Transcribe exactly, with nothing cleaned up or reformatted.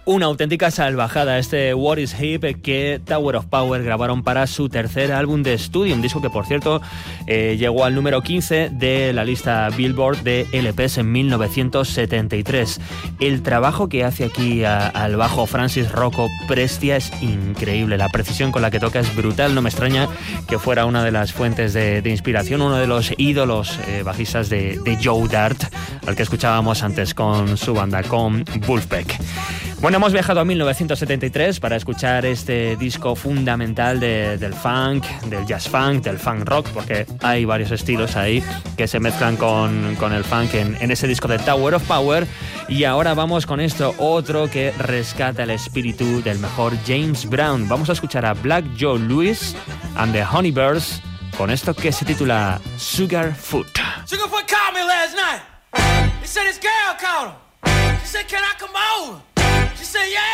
Una auténtica salvajada este What Is Hip que Tower of Power grabaron para su tercer álbum de estudio, un disco que por cierto eh, llegó al número quince de la lista Billboard de L Ps en mil novecientos setenta y tres. El trabajo que hace aquí a, al bajo Francis Rocco Prestia es increíble, la precisión con la que toca es brutal, no me extraña que fuera una de las fuentes de, de inspiración, uno de los ídolos eh, bajistas de, de Joe Dart, al que escuchábamos antes con su banda, con Wolfpack. Bueno, hemos viajado a mil novecientos setenta y tres para escuchar este disco fundamental de, del funk, del jazz funk, del funk rock, porque hay varios estilos ahí que se mezclan con, con el funk en, en ese disco de Tower of Power. Y ahora vamos con esto, otro que rescata el espíritu del mejor James Brown. Vamos a escuchar a Black Joe Lewis and the Honeybirds con esto que se titula Sugarfoot. Sugarfoot called me last night. He said his girl called him. She said, can I come over? She said, yeah.